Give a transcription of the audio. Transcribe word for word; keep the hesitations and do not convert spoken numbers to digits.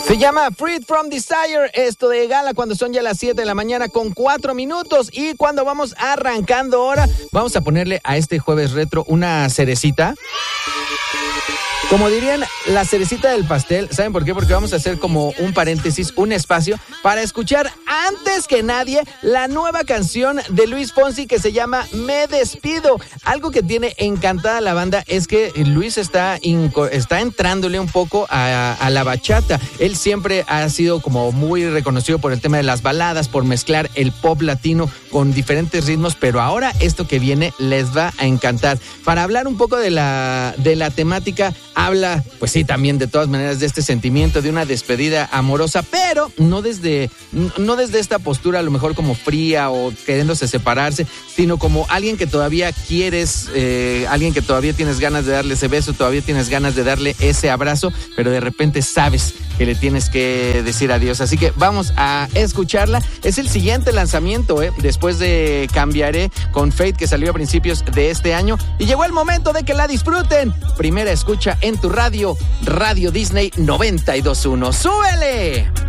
Se llama Freed from Desire, esto de Gala cuando son ya las siete de la mañana con cuatro minutos. Y cuando vamos arrancando ahora, vamos a ponerle a este jueves retro una cerecita. Como dirían, la cerecita del pastel. ¿Saben por qué? Porque vamos a hacer como un paréntesis, un espacio para escuchar antes que nadie la nueva canción de Luis Fonsi que se llama Me Despido. Algo que tiene encantada la banda es que Luis está, inco- está entrándole un poco a, a la bachata. Él siempre ha sido como muy reconocido por el tema de las baladas, por mezclar el pop latino con diferentes ritmos, pero ahora esto que viene les va a encantar. Para hablar un poco de la, de la temática, habla, pues sí, también de todas maneras de este sentimiento de una despedida amorosa, pero no desde, no desde esta postura a lo mejor como fría o queriéndose separarse, sino como alguien que todavía quieres, eh, alguien que todavía tienes ganas de darle ese beso, todavía tienes ganas de darle ese abrazo, pero de repente sabes que le tienes que decir adiós. Así que vamos a escucharla. Es el siguiente lanzamiento, ¿eh? Después de Cambiaré con Fate, que salió a principios de este año. Y llegó el momento de que la disfruten. Primera escucha en tu radio, Radio Disney noventa y dos punto uno. ¡Súbele!